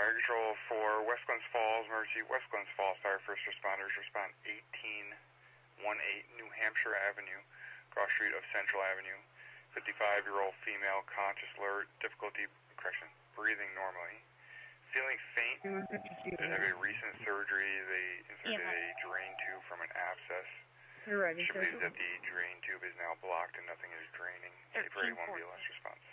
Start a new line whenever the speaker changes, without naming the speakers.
Fire Control for West Glens Falls, emergency West Glens Falls fire first responders respond 1818 New Hampshire Avenue, cross street of Central Avenue. 55-year-old female, conscious, alert, difficulty, breathing normally. Feeling faint, they have a recent surgery. They inserted a drain tube from an abscess. She believes that the drain tube is now blocked and nothing is draining. 841 BLS response.